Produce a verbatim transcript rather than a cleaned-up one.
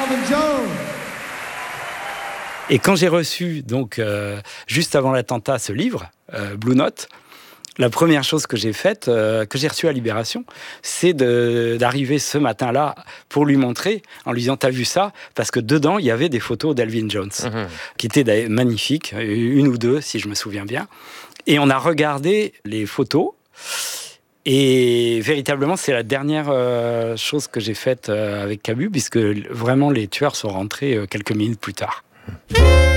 Elvin Jones. Et quand j'ai reçu, donc, euh, juste avant l'attentat, ce livre, euh, Blue Note, la première chose que j'ai faite, euh, que j'ai reçue à Libération, c'est de, d'arriver ce matin-là pour lui montrer, en lui disant « T'as vu ça ?» Parce que dedans, il y avait des photos d'Elvin Jones, mmh. qui étaient magnifiques, une ou deux, si je me souviens bien. Et on a regardé les photos, et véritablement, c'est la dernière euh, chose que j'ai faite euh, avec Cabu, puisque vraiment, les tueurs sont rentrés euh, quelques minutes plus tard.